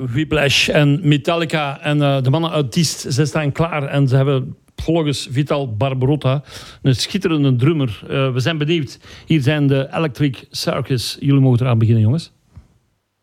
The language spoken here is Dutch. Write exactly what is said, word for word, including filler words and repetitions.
Whiplash en Metallica en uh, de mannen uit Diest, ze staan klaar en ze hebben volgens Vital Barbarotta een schitterende drummer. Uh, we zijn benieuwd. Hier zijn de Electric Circus. Jullie mogen eraan beginnen, jongens.